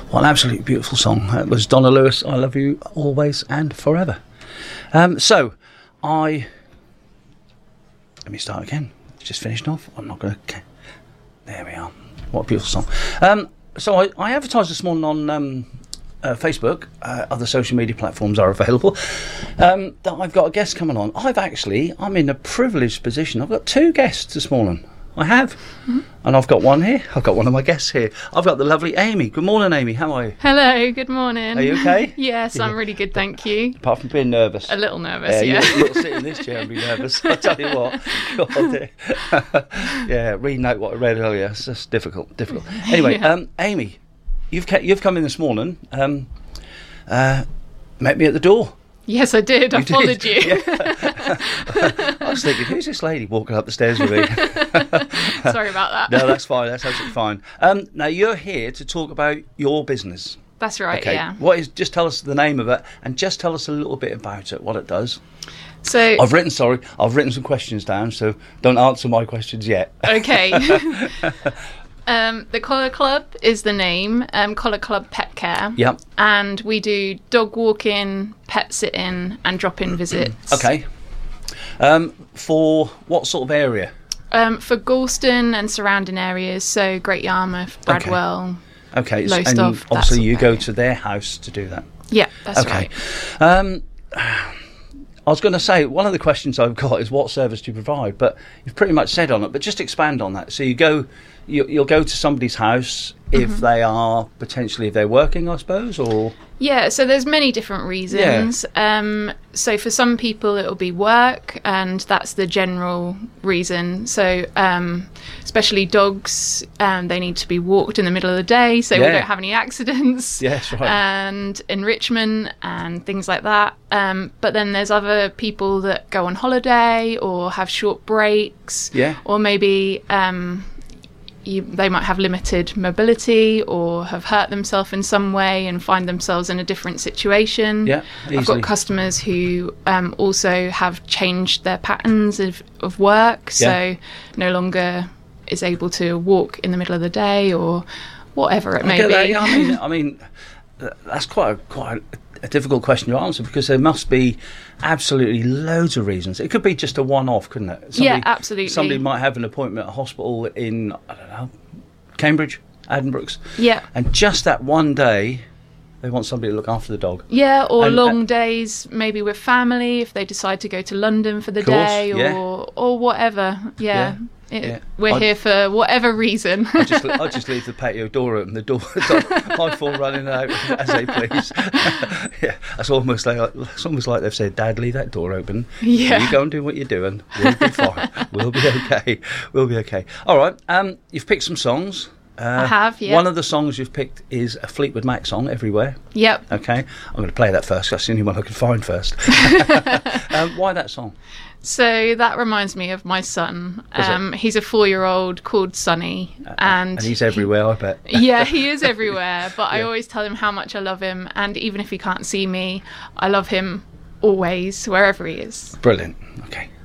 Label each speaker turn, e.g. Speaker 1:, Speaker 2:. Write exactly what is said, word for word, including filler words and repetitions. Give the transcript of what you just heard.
Speaker 1: What an absolutely beautiful song. It was Donna Lewis, I Love You Always and Forever. Um, so, I... Let me start again. Just finished off. I'm not going to... There we are. What a beautiful song. Um, so, I, I advertised this morning on um, uh, Facebook. Uh, other social media platforms are available. Um, that I've got a guest coming on. I've actually... I'm in a privileged position. I've got two guests this morning. I have. Mm-hmm. And I've got one here. I've got one of my guests here. I've got the lovely Amy. Good morning, Amy. How are you?
Speaker 2: Hello, good morning.
Speaker 1: Are you okay?
Speaker 2: Yes, yeah. I'm really good, thank you.
Speaker 1: Apart from being nervous.
Speaker 2: A little nervous, yeah.
Speaker 1: yeah. You'll sit in this chair and be nervous. I'll tell you what. God, yeah, renote what I read earlier. It's just difficult, difficult. Anyway, yeah. um, Amy, you've ca- you've come in this morning, um, uh, met me at the door.
Speaker 2: Yes, I did.
Speaker 1: You
Speaker 2: I followed
Speaker 1: did.
Speaker 2: you.
Speaker 1: Yeah. I was thinking, who's this lady walking up the stairs with me?
Speaker 2: Sorry about that.
Speaker 1: No, that's fine. That's absolutely fine. Um, now, you're here to talk about your business.
Speaker 2: That's right,
Speaker 1: okay.
Speaker 2: yeah.
Speaker 1: What is? Just tell us the name of it and just tell us a little bit about it, what it does.
Speaker 2: So
Speaker 1: I've written, sorry, I've written some questions down, so don't answer my questions yet.
Speaker 2: Okay. Um, the Collar Club is the name, um, Collar Club Pet Care.
Speaker 1: Yep.
Speaker 2: And we do dog walking, pet sitting and drop-in visits.
Speaker 1: Okay. Um, for what sort of area?
Speaker 2: Um, for Galston and surrounding areas, so Great Yarmouth, Bradwell,
Speaker 1: okay. Okay.
Speaker 2: Lowestoft.
Speaker 1: And obviously you go to their house to do that?
Speaker 2: Yeah, that's
Speaker 1: okay.
Speaker 2: right.
Speaker 1: Um, I was going to say, one of the questions I've got is what service do you provide? But you've pretty much said on it, but just expand on that. So you go... You, you'll go to somebody's house if mm-hmm. they are potentially if they're working, I suppose, or
Speaker 2: yeah. So there's many different reasons. Yeah. Um, so for some people it'll be work, and that's the general reason. So um, especially dogs, um, they need to be walked in the middle of the day, so yeah. we don't have any accidents.
Speaker 1: Yes, right.
Speaker 2: And enrichment and things like that. Um, but then there's other people that go on holiday or have short breaks.
Speaker 1: Yeah. Or
Speaker 2: maybe. Um, You, they might have limited mobility or have hurt themselves in some way and find themselves in a different situation.
Speaker 1: Yeah, easily.
Speaker 2: I've got customers who um, also have changed their patterns of, of work, so
Speaker 1: yeah.
Speaker 2: no longer is able to walk in the middle of the day or whatever it
Speaker 1: I
Speaker 2: may
Speaker 1: get
Speaker 2: be.
Speaker 1: That, yeah, I mean, I mean, that's quite a, quite a difficult question to answer because there must be absolutely loads of reasons. It could be just a one-off, couldn't it? Somebody,
Speaker 2: yeah, absolutely.
Speaker 1: Somebody might have an appointment at a hospital in, I don't know, Cambridge, Addenbrooke's.
Speaker 2: Yeah.
Speaker 1: And just that one day, they want somebody to look after the dog.
Speaker 2: Yeah, or
Speaker 1: and,
Speaker 2: long
Speaker 1: uh,
Speaker 2: days, maybe with family, if they decide to go to London for the
Speaker 1: course,
Speaker 2: day, or
Speaker 1: yeah.
Speaker 2: or whatever. Yeah.
Speaker 1: yeah.
Speaker 2: It,
Speaker 1: yeah.
Speaker 2: We're
Speaker 1: I'd,
Speaker 2: here for whatever reason.
Speaker 1: I just I just leave the patio door open, the door, my four running out as they please. Yeah, that's almost like it's almost like they've said, "Dad, leave that door open.
Speaker 2: Yeah,
Speaker 1: you go and do what you're doing. We'll be fine. We'll be okay. We'll be okay." All right. Um, you've picked some songs. Uh,
Speaker 2: I have. Yeah.
Speaker 1: One of the songs you've picked is a Fleetwood Mac song, "Everywhere."
Speaker 2: Yep.
Speaker 1: Okay. I'm going to play that first. That's the only one I can find first. um, why that song?
Speaker 2: So that reminds me of my son. Um, he's a four-year-old called Sonny,
Speaker 1: uh,
Speaker 2: and,
Speaker 1: and he's everywhere.
Speaker 2: He,
Speaker 1: I bet.
Speaker 2: Yeah, he is everywhere. But
Speaker 1: yeah.
Speaker 2: I always tell him how much I love him, and even if he can't see me, I love him always, wherever he is.
Speaker 1: Brilliant. Okay.